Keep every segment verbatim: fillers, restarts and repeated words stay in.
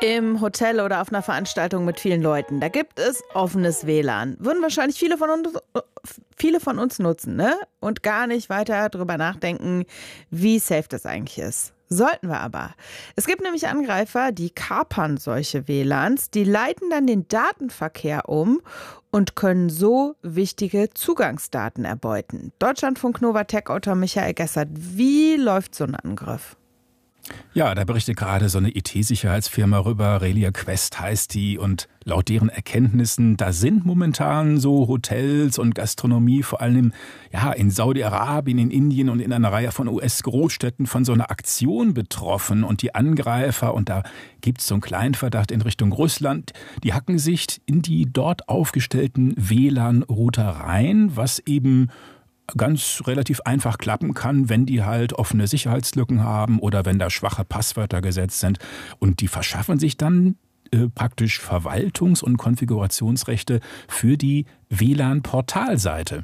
Im Hotel oder auf einer Veranstaltung mit vielen Leuten, da gibt es offenes W L A N. Würden wahrscheinlich viele von uns, viele von uns nutzen, ne? Und gar nicht weiter drüber nachdenken, wie safe das eigentlich ist. Sollten wir aber. Es gibt nämlich Angreifer, die kapern solche W L A Ns, die leiten dann den Datenverkehr um und können so wichtige Zugangsdaten erbeuten. Deutschlandfunk Nova Tech-Autor Michael Gessert, wie läuft so ein Angriff? Ja, da berichtet gerade so eine I T-Sicherheitsfirma rüber, Relia Quest heißt die, und laut deren Erkenntnissen, da sind momentan so Hotels und Gastronomie, vor allem ja in Saudi-Arabien, in Indien und in einer Reihe von U S-Großstädten von so einer Aktion betroffen, und die Angreifer, und da gibt es so einen kleinen Verdacht in Richtung Russland, die hacken sich in die dort aufgestellten W L A N-Router rein, was eben ganz relativ einfach klappen kann, wenn die halt offene Sicherheitslücken haben oder wenn da schwache Passwörter gesetzt sind. Und die verschaffen sich dann äh, praktisch Verwaltungs- und Konfigurationsrechte für die W L A N-Portalseite.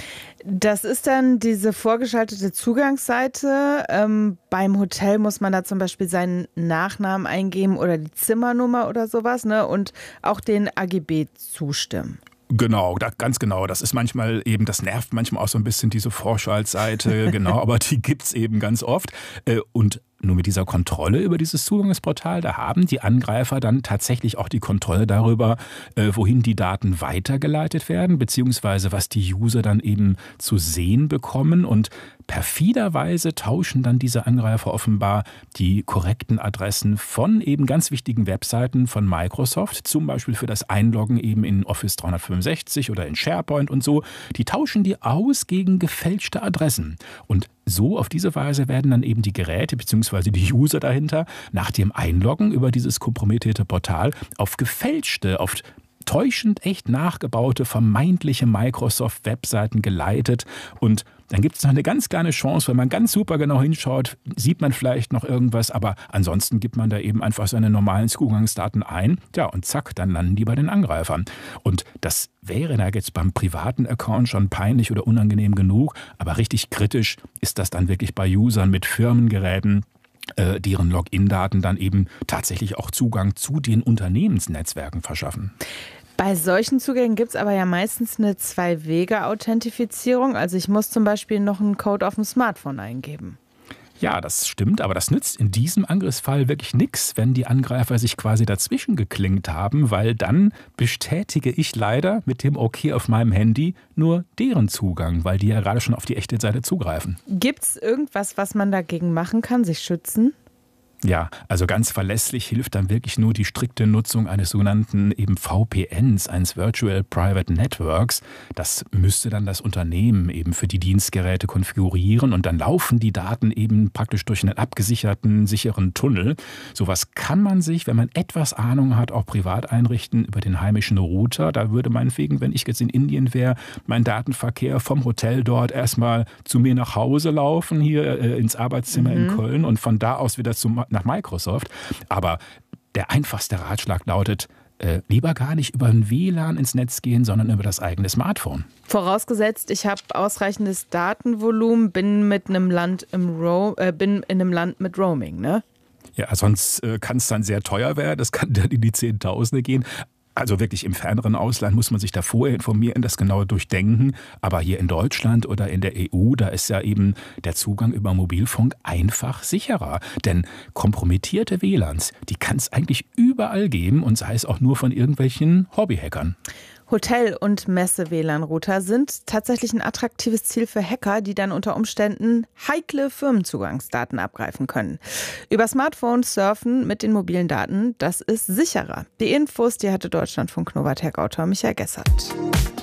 Das ist dann diese vorgeschaltete Zugangsseite. Ähm, beim Hotel muss man da zum Beispiel seinen Nachnamen eingeben oder die Zimmernummer oder sowas, ne? Und auch den A G B zustimmen. Genau, da, ganz genau. Das ist manchmal eben, das nervt manchmal auch so ein bisschen, diese Vorschaltseite, genau, aber die gibt's eben ganz oft. Und nur mit dieser Kontrolle über dieses Zugangsportal, da haben die Angreifer dann tatsächlich auch die Kontrolle darüber, wohin die Daten weitergeleitet werden, beziehungsweise was die User dann eben zu sehen bekommen. Und perfiderweise tauschen dann diese Angreifer offenbar die korrekten Adressen von eben ganz wichtigen Webseiten von Microsoft, zum Beispiel für das Einloggen eben in Office dreihundertfünfundsechzig oder in SharePoint und so. Die tauschen die aus gegen gefälschte Adressen. Und so auf diese Weise werden dann eben die Geräte bzw. die User dahinter nach dem Einloggen über dieses kompromittierte Portal auf gefälschte, auf täuschend echt nachgebaute, vermeintliche Microsoft-Webseiten geleitet. Und dann gibt es noch eine ganz kleine Chance, wenn man ganz super genau hinschaut, sieht man vielleicht noch irgendwas, aber ansonsten gibt man da eben einfach seine normalen Zugangsdaten ein. Ja, und zack, dann landen die bei den Angreifern. Und das wäre da jetzt beim privaten Account schon peinlich oder unangenehm genug, aber richtig kritisch ist das dann wirklich bei Usern mit Firmengeräten, äh, deren Login-Daten dann eben tatsächlich auch Zugang zu den Unternehmensnetzwerken verschaffen. Bei solchen Zugängen gibt es aber ja meistens eine Zwei-Wege-Authentifizierung. Also ich muss zum Beispiel noch einen Code auf dem Smartphone eingeben. Ja, das stimmt, aber das nützt in diesem Angriffsfall wirklich nichts, wenn die Angreifer sich quasi dazwischen geklinkt haben, weil dann bestätige ich leider mit dem OK auf meinem Handy nur deren Zugang, weil die ja gerade schon auf die echte Seite zugreifen. Gibt es irgendwas, was man dagegen machen kann, sich schützen? Ja, also ganz verlässlich hilft dann wirklich nur die strikte Nutzung eines sogenannten eben V P Ns, eines Virtual Private Networks. Das müsste dann das Unternehmen eben für die Dienstgeräte konfigurieren, und dann laufen die Daten eben praktisch durch einen abgesicherten, sicheren Tunnel. Sowas kann man sich, wenn man etwas Ahnung hat, auch privat einrichten über den heimischen Router. Da würde meinetwegen, wenn ich jetzt in Indien wäre, mein Datenverkehr vom Hotel dort erstmal zu mir nach Hause laufen, hier äh, ins Arbeitszimmer mhm. in Köln, und von da aus wieder zum nach Microsoft. Aber der einfachste Ratschlag lautet, äh, lieber gar nicht über ein W L A N ins Netz gehen, sondern über das eigene Smartphone. Vorausgesetzt, ich habe ausreichendes Datenvolumen, bin mit einem Land im Ro- äh, bin in einem Land mit Roaming, ne? Ja, sonst äh, kann es dann sehr teuer werden. Das kann dann in die Zehntausende gehen. Also wirklich im ferneren Ausland muss man sich da vorher informieren, das genau durchdenken. Aber hier in Deutschland oder in der E U, da ist ja eben der Zugang über Mobilfunk einfach sicherer. Denn kompromittierte W L A Ns, die kann es eigentlich überall geben, und sei es auch nur von irgendwelchen Hobbyhackern. Hotel- und Messe-W L A N-Router sind tatsächlich ein attraktives Ziel für Hacker, die dann unter Umständen heikle Firmenzugangsdaten abgreifen können. Über Smartphone surfen mit den mobilen Daten, das ist sicherer. Die Infos, die hatte Deutschlandfunk Nova Tech-Autor Michael Gessert.